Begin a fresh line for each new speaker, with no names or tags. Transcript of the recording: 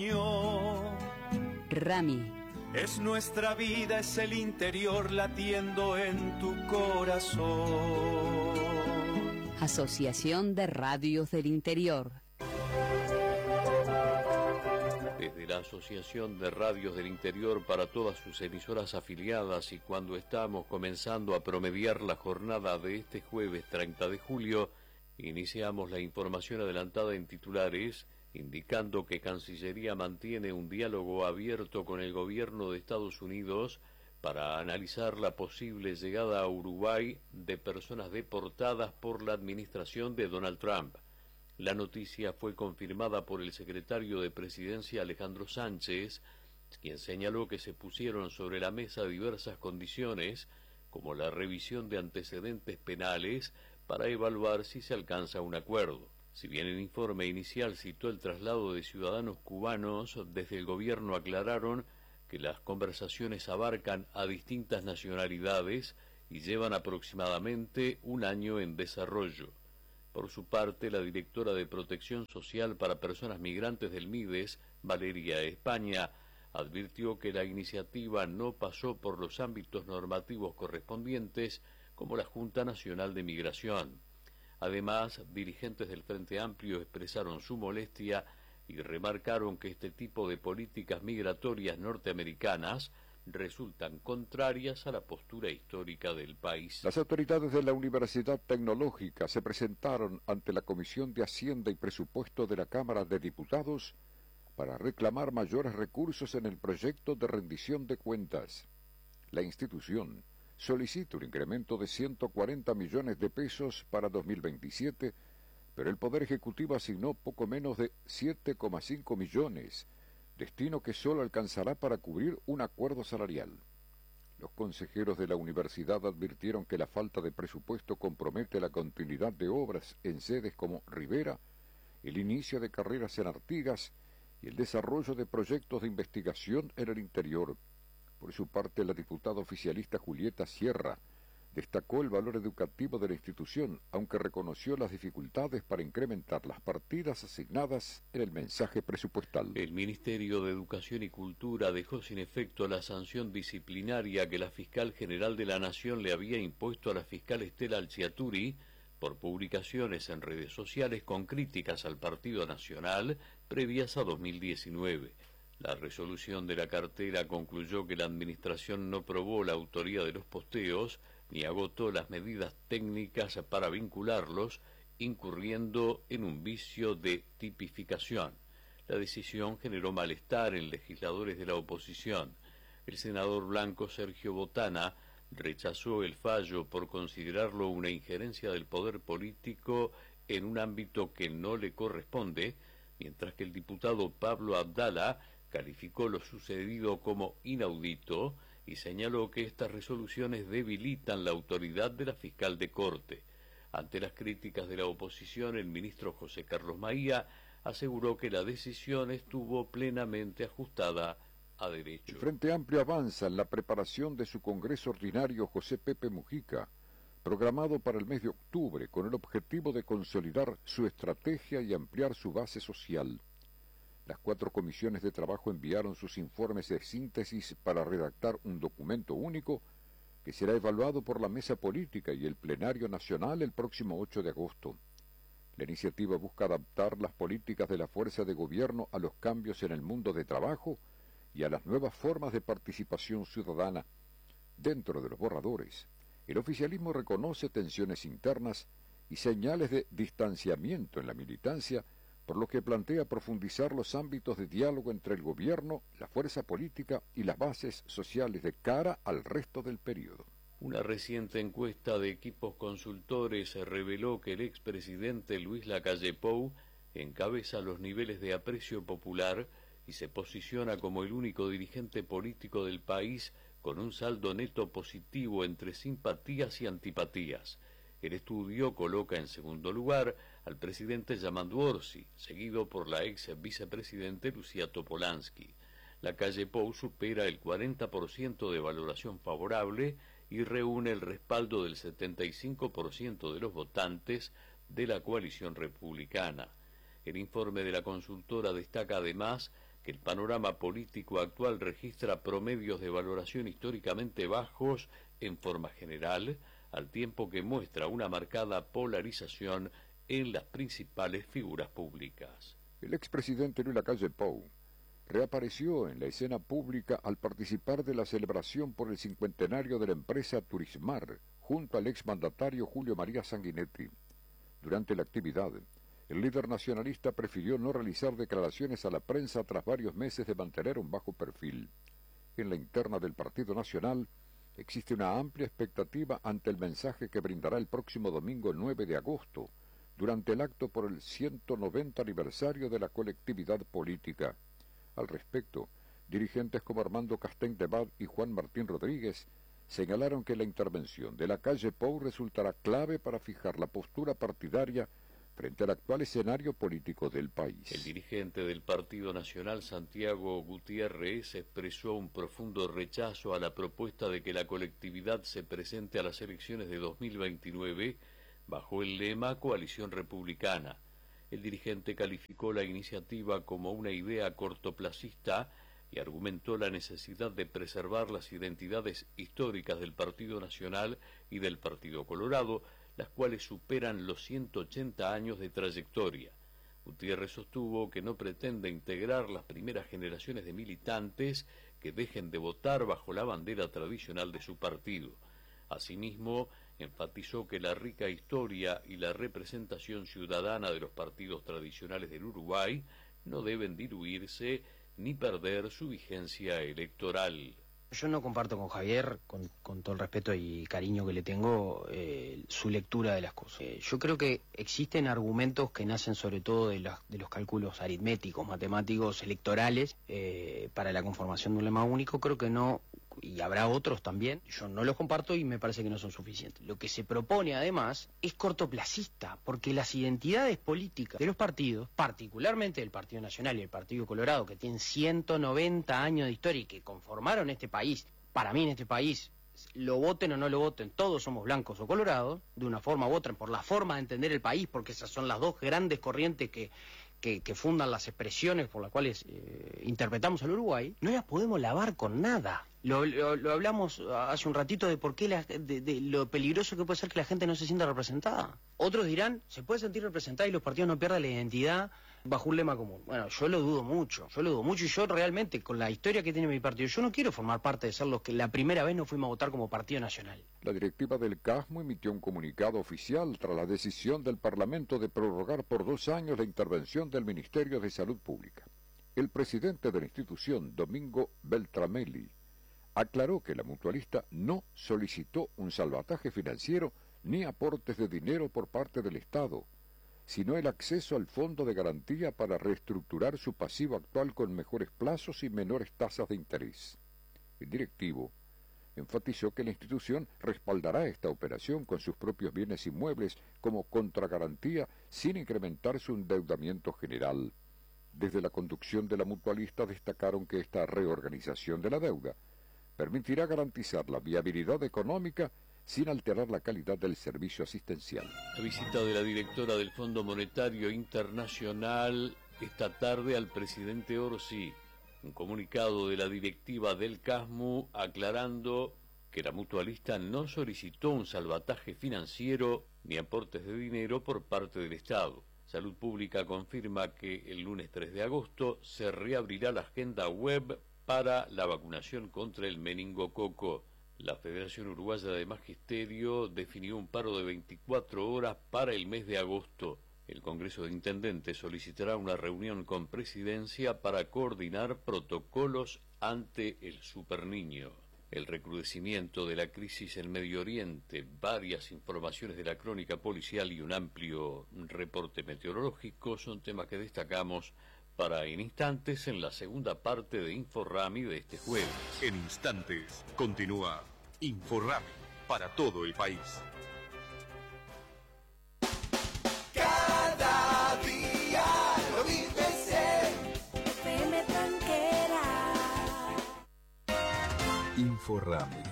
Rami.
Es nuestra vida, es el interior latiendo en tu corazón.
Asociación de Radios del Interior.
Desde la Asociación de Radios del Interior para todas sus emisoras afiliadas, y cuando estamos comenzando a promediar la jornada de este jueves 30 de julio, iniciamos la información adelantada en titulares, indicando que Cancillería mantiene un diálogo abierto con el gobierno de Estados Unidos para analizar la posible llegada a Uruguay de personas deportadas por la administración de Donald Trump. La noticia fue confirmada por el secretario de Presidencia Alejandro Sánchez, quien señaló que se pusieron sobre la mesa diversas condiciones, como la revisión de antecedentes penales, para evaluar si se alcanza un acuerdo. Si bien el informe inicial citó el traslado de ciudadanos cubanos, desde el gobierno aclararon que las conversaciones abarcan a distintas nacionalidades y llevan aproximadamente un año en desarrollo. Por su parte, la directora de Protección Social para Personas Migrantes del MIDES, Valeria España, advirtió que la iniciativa no pasó por los ámbitos normativos correspondientes, como la Junta Nacional de Migración. Además, dirigentes del Frente Amplio expresaron su molestia y remarcaron que este tipo de políticas migratorias norteamericanas resultan contrarias a la postura histórica del país.
Las autoridades de la Universidad Tecnológica se presentaron ante la Comisión de Hacienda y Presupuesto de la Cámara de Diputados para reclamar mayores recursos en el proyecto de rendición de cuentas. La institución solicita un incremento de 140 millones de pesos para 2027, pero el Poder Ejecutivo asignó poco menos de 7,5 millones, destino que solo alcanzará para cubrir un acuerdo salarial. Los consejeros de la universidad advirtieron que la falta de presupuesto compromete la continuidad de obras en sedes como Rivera, el inicio de carreras en Artigas y el desarrollo de proyectos de investigación en el interior. Por su parte, la diputada oficialista Julieta Sierra destacó el valor educativo de la institución, aunque reconoció las dificultades para incrementar las partidas asignadas en el mensaje presupuestal.
El Ministerio de Educación y Cultura dejó sin efecto la sanción disciplinaria que la Fiscal General de la Nación le había impuesto a la fiscal Estela Alciaturi por publicaciones en redes sociales con críticas al Partido Nacional previas a 2019. La resolución de la cartera concluyó que la Administración no probó la autoría de los posteos ni agotó las medidas técnicas para vincularlos, incurriendo en un vicio de tipificación. La decisión generó malestar en legisladores de la oposición. El senador blanco Sergio Botana rechazó el fallo por considerarlo una injerencia del poder político en un ámbito que no le corresponde, mientras que el diputado Pablo Abdala calificó lo sucedido como inaudito y señaló que estas resoluciones debilitan la autoridad de la fiscal de corte. Ante las críticas de la oposición, el ministro José Carlos Maía aseguró que la decisión estuvo plenamente ajustada a derecho.
El Frente Amplio avanza en la preparación de su Congreso Ordinario José Pepe Mujica, programado para el mes de octubre, con el objetivo de consolidar su estrategia y ampliar su base social. Las 4 comisiones de trabajo enviaron sus informes de síntesis para redactar un documento único que será evaluado por la Mesa Política y el Plenario Nacional el próximo 8 de agosto. La iniciativa busca adaptar las políticas de la fuerza de gobierno a los cambios en el mundo de trabajo y a las nuevas formas de participación ciudadana. Dentro de los borradores, el oficialismo reconoce tensiones internas y señales de distanciamiento en la militancia, por lo que plantea profundizar los ámbitos de diálogo entre el gobierno, la fuerza política y las bases sociales de cara al resto del periodo.
Una reciente encuesta de equipos consultores reveló que el expresidente Luis Lacalle Pou encabeza los niveles de aprecio popular y se posiciona como el único dirigente político del país con un saldo neto positivo entre simpatías y antipatías. El estudio coloca en segundo lugar al presidente Yamandu Orsi, seguido por la ex vicepresidente Lucía Topolansky. Lacalle Pou supera el 40% de valoración favorable y reúne el respaldo del 75% de los votantes de la coalición republicana. El informe de la consultora destaca además que el panorama político actual registra promedios de valoración históricamente bajos en forma general, al tiempo que muestra una marcada polarización en las principales figuras públicas.
El expresidente Luis Lacalle Pou reapareció en la escena pública al participar de la celebración por el cincuentenario de la empresa Turismar, junto al exmandatario Julio María Sanguinetti. Durante la actividad, el líder nacionalista prefirió no realizar declaraciones a la prensa tras varios meses de mantener un bajo perfil. En la interna del Partido Nacional existe una amplia expectativa ante el mensaje que brindará el próximo domingo 9 de agosto, durante el acto por el 190 aniversario de la colectividad política. Al respecto, dirigentes como Armando Castén de Bad y Juan Martín Rodríguez señalaron que la intervención de Lacalle Pou resultará clave para fijar la postura partidaria frente al actual escenario político del país.
El dirigente del Partido Nacional, Santiago Gutiérrez, expresó un profundo rechazo a la propuesta de que la colectividad se presente a las elecciones de 2029 bajo el lema Coalición Republicana. El dirigente calificó la iniciativa como una idea cortoplacista y argumentó la necesidad de preservar las identidades históricas del Partido Nacional y del Partido Colorado, las cuales superan los 180 años de trayectoria. Gutiérrez sostuvo que no pretende integrar las primeras generaciones de militantes que dejen de votar bajo la bandera tradicional de su partido. Asimismo, enfatizó que la rica historia y la representación ciudadana de los partidos tradicionales del Uruguay no deben diluirse ni perder su vigencia electoral.
Yo no comparto con Javier, con todo el respeto y cariño que le tengo, su lectura de las cosas. Yo creo que existen argumentos que nacen sobre todo de los cálculos aritméticos, matemáticos, electorales, para la conformación de un lema único. Creo que no, y habrá otros también, yo no los comparto y me parece que no son suficientes. Lo que se propone además es cortoplacista, porque las identidades políticas de los partidos, particularmente del Partido Nacional y el Partido Colorado, que tienen 190 años de historia y que conformaron este país, para mí en este país, lo voten o no lo voten, todos somos blancos o colorados, de una forma u otra, por la forma de entender el país, porque esas son las dos grandes corrientes que fundan las expresiones por las cuales interpretamos al Uruguay, no las podemos lavar con nada. Lo hablamos hace un ratito de por qué de lo peligroso que puede ser que la gente no se sienta representada. Otros dirán, se puede sentir representada y los partidos no pierdan la identidad bajo un lema común. Bueno, yo lo dudo mucho y yo realmente, con la historia que tiene mi partido, yo no quiero formar parte de ser los que la primera vez no fuimos a votar como Partido Nacional.
La directiva del CASMO emitió un comunicado oficial tras la decisión del Parlamento de prorrogar por 2 años la intervención del Ministerio de Salud Pública. El presidente de la institución, Domingo Beltramelli, aclaró que la mutualista no solicitó un salvataje financiero ni aportes de dinero por parte del Estado, sino el acceso al fondo de garantía para reestructurar su pasivo actual con mejores plazos y menores tasas de interés. El directivo enfatizó que la institución respaldará esta operación con sus propios bienes inmuebles como contragarantía sin incrementar su endeudamiento general. Desde la conducción de la mutualista destacaron que esta reorganización de la deuda permitirá garantizar la viabilidad económica sin alterar la calidad del servicio asistencial.
La visita de la directora del Fondo Monetario Internacional esta tarde al presidente Orsi. Un comunicado de la directiva del CASMU aclarando que la mutualista no solicitó un salvataje financiero ni aportes de dinero por parte del Estado. Salud Pública confirma que el lunes 3 de agosto se reabrirá la agenda web para la vacunación contra el meningococo. La Federación Uruguaya de Magisterio definió un paro de 24 horas para el mes de agosto. El Congreso de Intendentes solicitará una reunión con Presidencia para coordinar protocolos ante el superniño. El recrudecimiento de la crisis en Medio Oriente, varias informaciones de la crónica policial y un amplio reporte meteorológico son temas que destacamos para en instantes en la segunda parte de InfoRami de este jueves.
En instantes continúa InfoRami para todo el país.
Cada día lo vives en
FM Tranquera.
InfoRami.